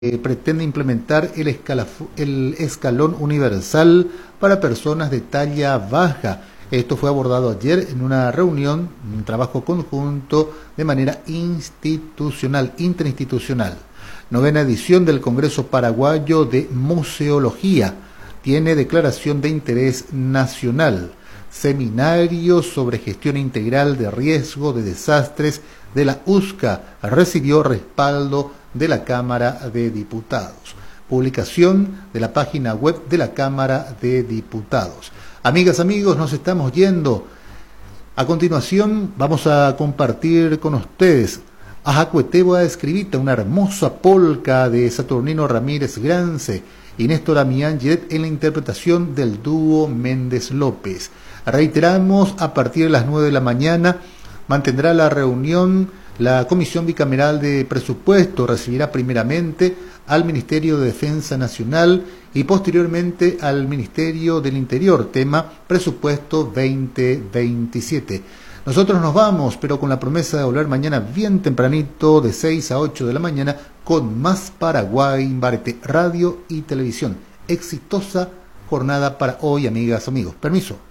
pretende implementar el escalón universal para personas de talla baja. Esto fue abordado ayer en una reunión, un trabajo conjunto de manera interinstitucional. Novena edición del Congreso Paraguayo de Museología. Tiene declaración de interés nacional. Seminario sobre gestión integral de riesgo de desastres de la USCA recibió respaldo de la Cámara de Diputados. Publicación de la página web de la Cámara de Diputados. Amigas, amigos, nos estamos yendo. A continuación vamos a compartir con ustedes Ajacueteboa Escribita, una hermosa polca de Saturnino Ramírez Grance y Néstor Amián Giret en la interpretación del dúo Méndez López. Reiteramos, a partir de las 9 de la mañana mantendrá la reunión la Comisión Bicameral de Presupuesto, recibirá primeramente al Ministerio de Defensa Nacional y posteriormente al Ministerio del Interior, tema Presupuesto 2027. Nosotros nos vamos, pero con la promesa de volver mañana bien tempranito, de 6 a 8 de la mañana, con más Paraguay Imbarete, radio y televisión. Exitosa jornada para hoy, amigas, amigos. Permiso.